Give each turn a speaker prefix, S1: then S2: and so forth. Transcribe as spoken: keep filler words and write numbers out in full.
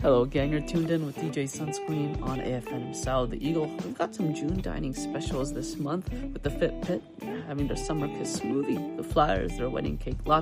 S1: Hello, gang. You're tuned in with D J Sunscreen on A F M Sound the Eagle. We've got some June dining specials this month with the Fit Pit having their summer kiss smoothie, the Flyers, their wedding cake latte,